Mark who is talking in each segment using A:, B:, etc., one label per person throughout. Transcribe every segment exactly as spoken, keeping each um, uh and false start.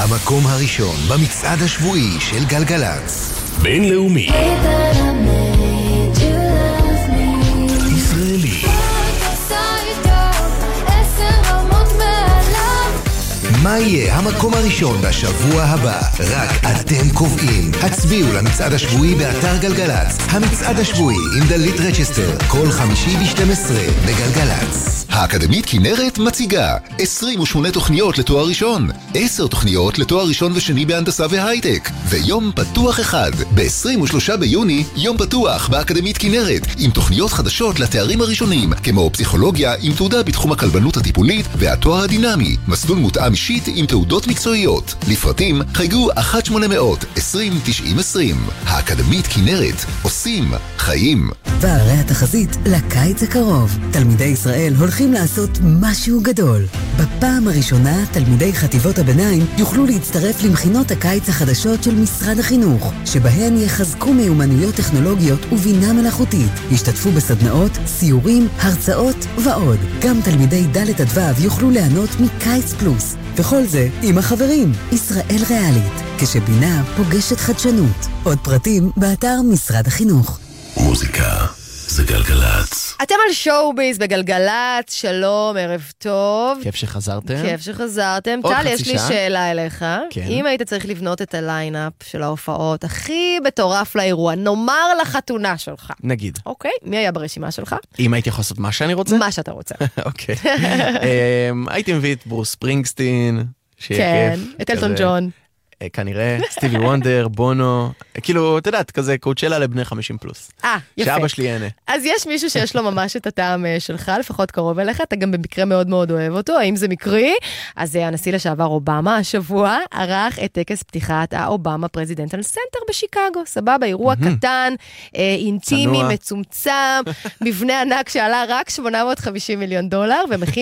A: המקום הראשון במצעד השבועי של גלגלצ.
B: בינלאומי. ישראלי.
A: מה יהיה המקום הראשון בשבוע הבא? רק אתם קובעים. הצביעו למצעד השבועי באתר גלגלצ. המצעד השבועי עם דלית רצ'סטר, כל חמישי ב-שתים עשרה בגלגלצ.
C: האקדמית כנרת מציגה עשרים ושמונה תוכניות לתואר ראשון, עשר תוכניות לתואר ראשון ושני בהנדסה והייטק, ויום פתוח אחד. ב-עשרים ושלושה ביוני, יום פתוח באקדמית כנרת, עם תוכניות חדשות לתארים הראשונים, כמו פסיכולוגיה עם תעודה בתחום הכלבנות הטיפולית והתואר הדינמי, מסלול מותאם אישית עם תעודות מקצועיות. לפרטים חייגו אחת שמונה אפס אפס עשרים תשעים עשרים. האקדמית כנרת, עושים חיים.
D: והרי התחזית לקיץ הקרוב. תלמידי ישראל הולכים לעשות משהו גדול. בפעם הראשונה, תלמידי חטיבות הביניים יוכלו להצטרף למכינות הקיץ החדשות של משרד החינוך, שבהן יחזקו מיומנויות טכנולוגיות ובינה מלאכותית. ישתתפו בסדנאות, סיורים, הרצאות ועוד. גם תלמידי ד' עד ו' יוכלו ליהנות מקיץ פלוס. וכל זה עם החברים. ישראל ריאלית, כשבינה פוגשת חדשנות. עוד פרטים באתר משרד החינוך.
B: מוזיקה זה גלגלצ.
E: אתם על שואוביז בגלגלצ, שלום, ערב טוב.
F: כיף שחזרתם.
E: כיף שחזרתם. טל, יש לי שאלה אליך. כן. אם היית צריך לבנות את הליינאפ של ההופעות הכי מטורף לאירוע, נאמר לחתונה שלך.
F: נגיד.
E: אוקיי, מי היה ברשימה שלך?
F: אם הייתי יכול לעשות מה שאני רוצה?
E: מה שאתה רוצה.
F: אוקיי. הייתי מביא את ברוס ספרינגסטין.
E: כן, את אלטון ג'ון.
F: כנראה, סטיבי וונדר, בונו, כאילו, אתה יודעת, כזה קואוצ'לה לבני חמישים פלוס.
E: אה, יפה.
F: שאבא שלי יענה.
E: אז יש מישהו שיש לו ממש את הטעם שלך, לפחות קרוב אליך, אתה גם במקרה מאוד מאוד אוהב אותו, האם זה מקרי? אז הנשיא לשעבר אובמה השבוע ערך את טקס פתיחת האובמה פרזידנטל סנטר בשיקגו, סבבה, אירוע קטן, אינטימי, מצומצם, מבנה ענק שעלה רק שמונה מאות וחמישים מיליון דולר,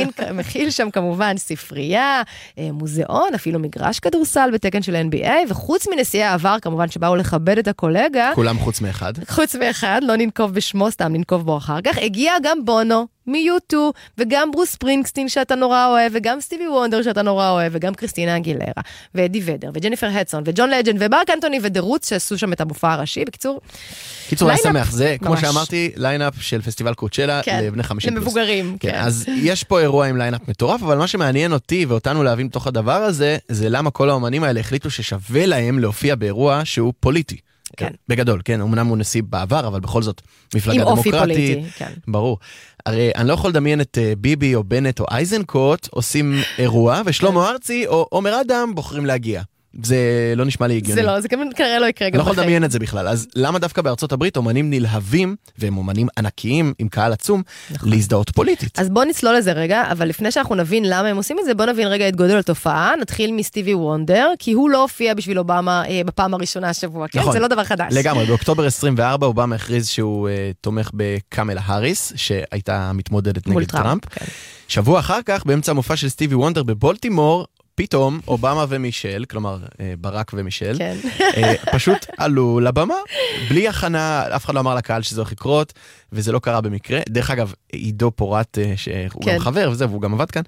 E: ומכיל שם כמובן ספרייה, מוזיאון, אפילו מגרש כדורסל בתקן של אן בי איי, וחוץ מנשיאי העבר, כמובן שבאו לכבד את הקולגה.
F: כולם חוץ מאחד.
E: חוץ מאחד, לא ננקוב בשמו, סתם ננקוב בו אחר כך. הגיע גם בונו, מיוטו, וגם ברוס ספרינגסטין שאתה נורא אוהב, וגם סטיבי וונדר שאתה נורא אוהב, וגם קריסטינה אגילרה, ואדי ודר, וג'ניפר הדסון, וג'ון לג'נד, ומרק אנטוני ודרוץ שעשו שם את המופע הראשי. בקיצור,
F: קיצור, היה שמח. זה, כמו שאמרתי, ליינאפ של פסטיבל קואוצ'לה לבני חמישים פלוס.
E: למבוגרים, כן.
F: אז יש פה אירוע עם ליינאפ מטורף, אבל מה שמעניין אותי ואותנו להבין בתוך הדבר הזה, זה למה כל האומנים האלה החליטו ששווה להם להופיע באירוע שהוא פוליטי.
E: כן.
F: בגדול, כן, אמנם הוא נשיא בעבר, אבל בכל זאת מפלגה דמוקרטית. עם אופי פוליטי, כן. ברור. הרי אני לא יכול לדמיין את ביבי או בנט או אייזנקוט עושים אירוע, ושלמה ארצי או עומר אדם בוחרים להגיע. זה לא נשמע לי הגיוני.
E: זה לא, זה כנראה לא יקרה גם
F: בחיים. לא יכול לדמיין את זה בכלל. אז למה דווקא בארצות הברית אומנים נלהבים, והם אומנים ענקיים עם קהל עצום, להזדהות פוליטית?
E: אז בוא נצלול לזה רגע, אבל לפני שאנחנו נבין למה הם עושים את זה, בוא נבין רגע את גודל התופעה. נתחיל מסטיבי וונדר, כי הוא לא הופיע בשביל אובמה בפעם הראשונה השבוע. כן, זה לא דבר חדש.
F: לגמרי, באוקטובר עשרים וארבע אובמה הכריז שהוא תומך בקמלה האריס, שהייתה מתמודדת נגד טראמפ. שבוע אחר כך, באמצע המופע של סטיבי וונדר בבולטימור, פתאום אובמה ומישל, כלומר ברק ומישל, כן. פשוט עלו לבמה, בלי הכנה, אף אחד לא אמר לקהל שזה הולך לקרות, וזה לא קרה במקרה. דרך אגב, עידו פורט, שהוא כן. גם חבר וזה, והוא גם עבד כאן,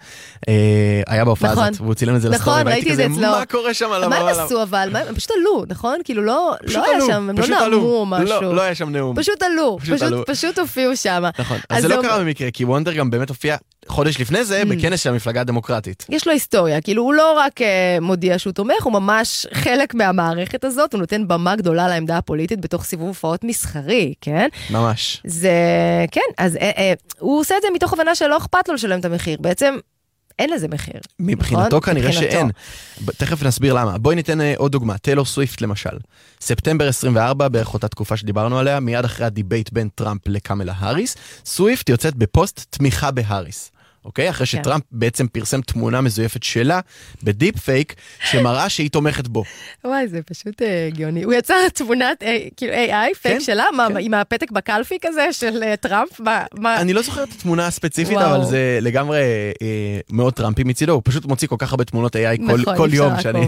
F: היה בהופעה נכון. הזאת, והוא צילם את זה
E: נכון,
F: לסטורי,
E: ראיתי את זה אצלו.
F: מה קורה שם על הבמה?
E: מה הם עשו אבל? הם פשוט עלו, נכון? כאילו לא, לא היה שם, הם לא נעמו או משהו.
F: לא, לא היה שם נאום.
E: פשוט עלו, פשוט, פשוט, עלו. פשוט הופיעו שם.
F: נכון, אז, אז זה לא קרה במקרה, כי וונדר גם באמת הופיע חודש לפני זה, בכנס של המפלגה הדמוקרטית.
E: יש לו היסטוריה, כאילו הוא לא רק מודיע שהוא תומך, הוא ממש חלק מהמערכת הזאת, הוא נותן במה גדולה לעמדה הפוליטית בתוך סיבוב הופעות מסחרי, כן?
F: ממש.
E: זה, כן, אז אה, אה, הוא עושה את זה מתוך הבנה שלא אכפת לו לשלם את המחיר, בעצם אין לזה מחיר.
F: מבחינתו כנראה שאין. תכף נסביר למה. בואי ניתן עוד דוגמה, טיילור סוויפט למשל. ספטמבר עשרים וארבע, בערך אותה תקופה שדיברנו עליה, מיד אחרי הדיבייט בין טראמפ לקמלה האריס, סוויפט יוצאת בפוסט תמיכה בהאריס. אוקיי? אחרי שטראמפ בעצם פרסם תמונה מזויפת שלה בדיפ פייק, שמראה שהיא תומכת בו.
E: וואי, זה פשוט גאוני. הוא יצר תמונת, כאילו איי איי, פייק שלה, עם הפתק בקלפי כזה של טראמפ.
F: אני לא זוכר את התמונה הספציפית, אבל זה לגמרי מאוד טראמפי מצידו. הוא פשוט מוציא כל כך הרבה תמונות איי איי כל יום שאני...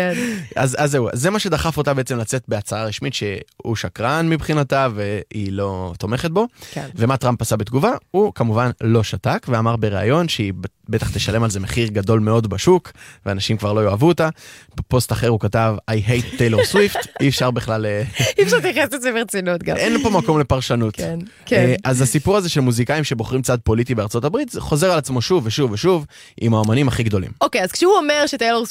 F: אז זהו, זה מה שדחף אותה בעצם לצאת בהצעה רשמית שהוא שקרן מבחינתה, והיא לא תומכת בו. ומה טראמפ עשה בתגובה? הוא כמובן לא שתק, ואמר בראיון בריאיון שהיא בטח תשלם על זה מחיר גדול מאוד בשוק, ואנשים כבר לא יאהבו אותה. בפוסט אחר הוא כתב, I hate Taylor Swift, אי אפשר בכלל...
E: אי אפשר תייחס את זה ברצינות גם.
F: אין פה מקום לפרשנות.
E: כן, כן.
F: אז הסיפור הזה של מוזיקאים שבוחרים צד פוליטי בארצות הברית, זה חוזר על עצמו שוב ושוב ושוב, עם האמנים הכי גדולים.
E: אוקיי, אז כשהוא אומר שטיילור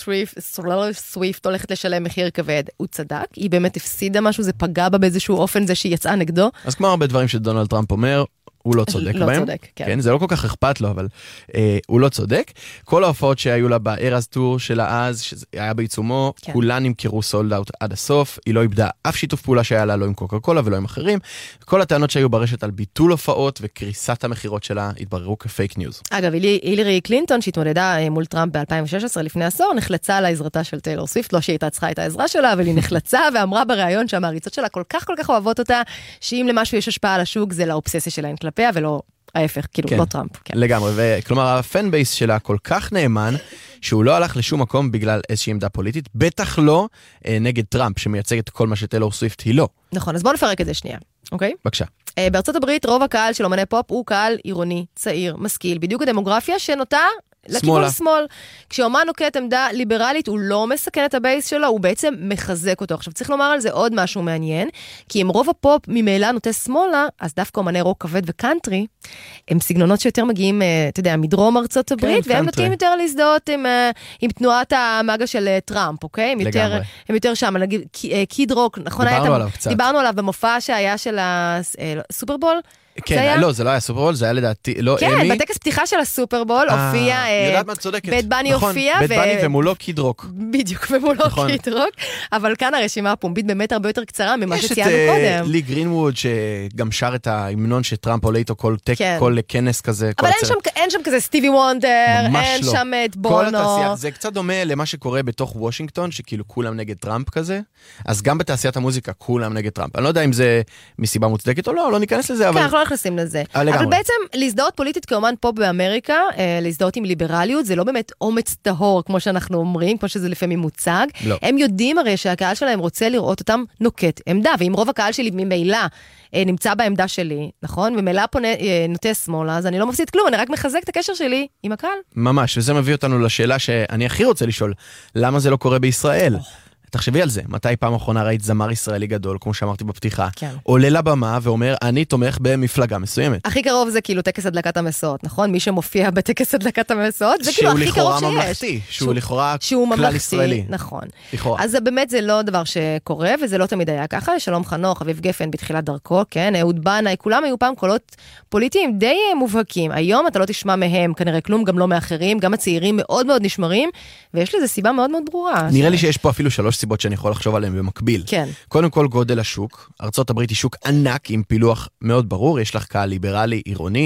E: סוויפט הולכת לשלם מחיר כבד, הוא צדק, היא באמת הפסידה משהו, זה פגע בה באיזשהו אופן, זה שהיא יצאה נגדו.
F: אז כמו הרבה דברים שדונלד טראמפ אומר, הוא לא צודק
E: לא
F: בהם.
E: צודק, כן.
F: כן, זה לא כל כך אכפת לו, אבל אה, הוא לא צודק. כל ההופעות שהיו לה בארז טור שלה אז, שהיה בעיצומו, כן. כולן נמכרו סולד אאוט עד הסוף, היא לא איבדה אף שיתוף פעולה שהיה לה, לא עם קוקה קולה ולא עם אחרים. כל הטענות שהיו ברשת על ביטול הופעות וקריסת המחירות שלה, התבררו כפייק ניוז.
E: אגב, הילרי קלינטון, שהתמודדה מול טראמפ ב-אלפיים ושש עשרה לפני עשור, נחלצה על העזרתה של טיילור סוויפט, לא שהיא הייתה צריכה את העזרה שלה, אבל היא נחלצה ואמרה בריאיון שהמעריצות שלה כל כך כל כך אוהבות אותה, שאם למשהו יש השפעה על השוק, זה לאובססיה שלהן כלפיה ולא ההפך, כאילו,
F: כן,
E: לא טראמפ. כן.
F: לגמרי, וכלומר, הפן בייס שלה כל כך נאמן, שהוא לא הלך לשום מקום בגלל איזושהי עמדה פוליטית, בטח לא אה, נגד טראמפ, שמייצג את כל מה שטיילור סוויפט היא לא.
E: נכון, אז בואו נפרק את זה שנייה, אוקיי?
F: בבקשה.
E: אה, בארצות הברית, רוב הקהל של אומני פופ הוא קהל עירוני, צעיר, משכיל, בדיוק הדמוגרפיה שנוטה לכיוון שמאל. כשאומן נוקט עמדה ליברלית, הוא לא מסכן את הבייס שלו, הוא בעצם מחזק אותו. עכשיו, צריך לומר על זה עוד משהו מעניין, כי אם רוב הפופ ממילא נוטה שמאלה, אז דווקא אומני רוק כבד וקאנטרי, הם סגנונות שיותר מגיעים, אתה יודע, מדרום ארצות הברית, והם נוטים יותר להזדהות עם, עם תנועת המאגה של טראמפ, אוקיי? הם יותר, הם יותר שם, נגיד, קיד רוק, נכון?
F: דיברנו עליו קצת.
E: דיברנו עליו במופע שהיה של הסופרבול,
F: כן, לא, זה לא היה סופרבול, זה היה לדעתי, לא אמי.
E: כן, בטקס פתיחה של הסופרבול הופיע,
F: יודעת מה צודקת.
E: בית בני הופיע.
F: בית בני ומולו קיד רוק.
E: בדיוק, ומולו קיד רוק, אבל כאן הרשימה הפומבית באמת הרבה יותר קצרה ממה שציינו קודם.
F: יש את לי גרינווד, שגם שר את ההמנון שטראמפ עולה איתו כל כנס כזה.
E: אבל אין שם כזה סטיבי וונדר, אין שם את בונו.
F: זה קצת דומה למה שקורה בתוך וושינגטון, שכאילו כולם נגד טראמפ כזה, אז גם בתעשיית המוזיקה כולם נגד טראמפ. אני לא יודע אם זה מסיבה מוצדקת או לא, לא ניכנס לזה, אבל
E: נכנסים לזה. אבל בעצם להזדהות פוליטית כאומן פופ באמריקה, להזדהות עם ליברליות, זה לא באמת אומץ טהור, כמו שאנחנו אומרים, כמו שזה לפעמים מוצג.
F: לא.
E: הם יודעים הרי שהקהל שלהם רוצה לראות אותם נוקט עמדה, ואם רוב הקהל שלי ממילא נמצא בעמדה שלי, נכון? ומילא פונה, נוטה שמאלה, אז אני לא מפסיד כלום, אני רק מחזק את הקשר שלי עם הקהל.
F: ממש, וזה מביא אותנו לשאלה שאני הכי רוצה לשאול, למה זה לא קורה בישראל? תחשבי על זה, מתי פעם אחרונה ראית זמר ישראלי גדול, כמו שאמרתי בפתיחה,
E: כן.
F: עולה לבמה ואומר, אני תומך במפלגה מסוימת.
E: הכי קרוב זה כאילו טקס הדלקת המסעות, נכון? מי שמופיע בטקס הדלקת המסעות, זה כאילו הכי קרוב שיש.
F: ממלכתי, שהוא, שהוא לכאורה
E: שהוא
F: כלל
E: ממלכתי,
F: ישראלי.
E: נכון.
F: לכאורה.
E: אז באמת זה לא דבר שקורה, וזה לא תמיד היה ככה. שלום חנוך, אביב גפן בתחילת דרכו, כן, אהוד בנאי, כולם היו פעם קולות פוליטיים די מובהקים. היום אתה לא תשמע מהם, כנראה כלום, גם לא מאחרים, גם הצעירים מאוד מאוד נשמרים, ויש לזה סיבה מאוד מאוד ברורה.
F: נראה לי שיש פה אפילו שלוש סיבות שאני יכול לחשוב עליהם במקביל.
E: כן.
F: קודם כל גודל השוק. ארצות הברית היא שוק ענק עם פילוח מאוד ברור. יש לך קהל ליברלי, עירוני,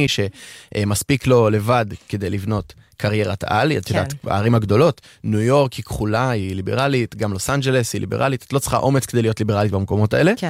F: שמספיק לו לבד כדי לבנות קריירת על. את יודעת, הערים הגדולות, ניו יורק היא כחולה, היא ליברלית, גם לוס אנג'לס היא ליברלית. את לא צריכה אומץ כדי להיות ליברלית במקומות האלה.
E: כן.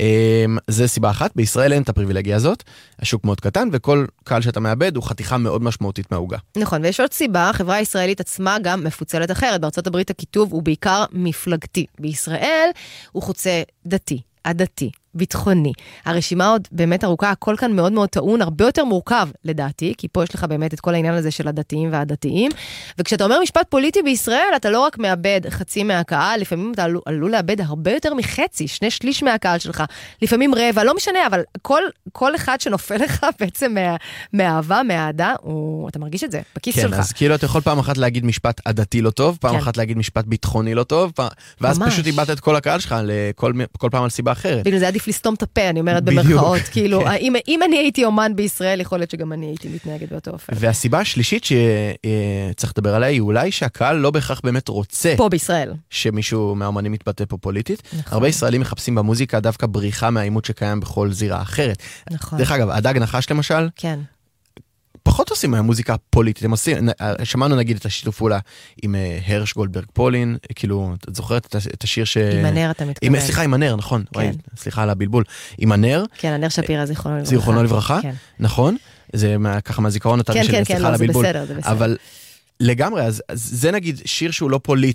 F: זה סיבה אחת. בישראל אין את הפריבילגיה הזאת. השוק מאוד קטן, וכל קהל שאתה מאבד הוא חתיכה מאוד משמעותית מהעוגה.
E: נכון, ויש עוד סיבה, החברה הישראלית עצמה גם מפוצלת אחרת. בארצות הברית הכיתוב הוא בעיקר מפלגתי. בישראל הוא חוצה דתי, עדתי, ביטחוני. הרשימה עוד באמת ארוכה, הכל כאן מאוד מאוד טעון, הרבה יותר מורכב לדעתי, כי פה יש לך באמת את כל העניין הזה של הדתיים והדתיים, וכשאתה אומר משפט פוליטי בישראל, אתה לא רק מאבד חצי מהקהל, לפעמים אתה עלול, עלול לאבד הרבה יותר מחצי, שני שליש מהקהל שלך, לפעמים רבע, לא משנה, אבל כל, כל אחד שנופל לך בעצם מה, מהאהבה, מהאהדה, הוא, אתה מרגיש את זה, בכיס
F: כן,
E: שלך.
F: כן, אז כאילו אתה יכול פעם אחת להגיד משפט עדתי לא טוב, פעם
E: כן.
F: אחת להגיד משפט ביטחוני לא טוב, פעם, ואז
E: ממש.
F: פשוט איבדת את כל הקהל שלך לכל, כל פעם על סיבה אחרת.
E: בגלל זה עדיף לסתום את הפה, אני אומרת במרכאות, כאילו, אם, אם אני הייתי אומן בישראל, יכול להיות שגם אני הייתי מתנהגת באותו אופן.
F: והסיבה השלישית שצריך לדבר עליה, היא אולי שהקהל לא בהכרח באמת רוצה.
E: פה בישראל.
F: שמישהו מהאומנים מתבטא פה פוליטית.
E: נכון.
F: הרבה ישראלים מחפשים במוזיקה דווקא בריחה מהעימות שקיים בכל זירה אחרת.
E: נכון.
F: דרך אגב, הדג נחש למשל,
E: כן.
F: פחות עושים מהמוזיקה פוליטית, הם עושים, שמענו נגיד את השיתוף פעולה עם הרש גולדברג פולין, כאילו, את זוכרת את השיר ש...
E: עם הנר אתה מתכוון.
F: סליחה, עם הנר, נכון,
E: כן.
F: ראי, סליחה על הבלבול, עם הנר.
E: כן, הנר שפירא, זיכרונו לברכה.
F: זיכרונו לברכה,
E: כן.
F: נכון, זה ככה מהזיכרון אותם
E: כן,
F: של
E: כן,
F: סליחה
E: כן,
F: על
E: לא, זה
F: הבלבול.
E: בסדר, זה בסדר.
F: אבל לגמרי, אז, אז זה נגיד שיר שהוא לא פוליטי,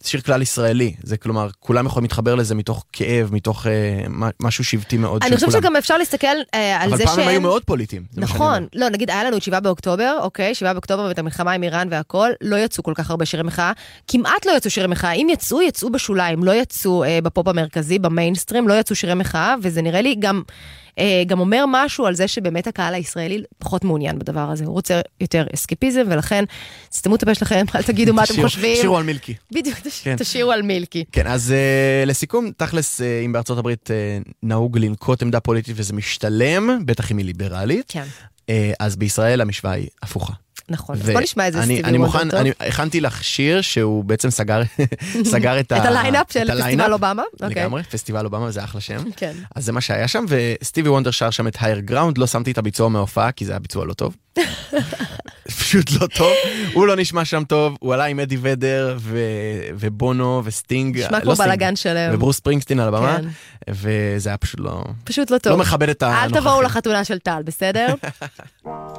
F: שיר כלל ישראלי, זה כלומר, כולם יכולים להתחבר לזה מתוך כאב, מתוך אה, משהו שבטי מאוד של
E: אני
F: כולם.
E: חושבת שגם אפשר להסתכל אה, על זה שהם...
F: אבל פעם הם היו מאוד פוליטיים.
E: נכון, לא, נגיד, היה לנו את שבעה באוקטובר, אוקיי, שבעה באוקטובר ואת המלחמה עם איראן והכל, לא יצאו כל כך הרבה שירי מחאה, כמעט לא יצאו שירי מחאה, אם יצאו, יצאו בשוליים, לא יצאו אה, בפופ המרכזי, במיינסטרים, לא יצאו שירי מחאה, וזה נראה לי גם... גם אומר משהו על זה שבאמת הקהל הישראלי פחות מעוניין בדבר הזה. הוא רוצה יותר אסקפיזם, ולכן סתמו את הפה שלכם, אל תגידו מה אתם חושבים.
F: תשירו על מילקי.
E: בדיוק, תשירו על מילקי.
F: כן, אז לסיכום, תכלס, אם בארצות הברית נהוג לנקוט עמדה פוליטית וזה משתלם, בטח אם היא ליברלית, אז בישראל המשוואה היא הפוכה.
E: נכון, אז בוא נשמע איזה סטיבי
F: אני מוכן, אני הכנתי לך שיר שהוא בעצם סגר סגר את
E: הליינאפ של פסטיבל אובמה.
F: לגמרי, פסטיבל אובמה זה אחלה שם.
E: כן.
F: אז זה מה שהיה שם, וסטיבי וונדר שר שם את הייר גראונד, לא שמתי את הביצוע מההופעה, כי זה היה ביצוע לא טוב. פשוט לא טוב. הוא לא נשמע שם טוב, הוא עלה עם אדי ודר ובונו וסטינג.
E: נשמע כמו בלגן שלהם.
F: וברוס ספרינגסטין על הבמה, וזה היה פשוט לא...
E: פשוט לא טוב.
F: לא מכבד את הנוכחים.
E: אל תבואו לחתונה של טל, בסדר?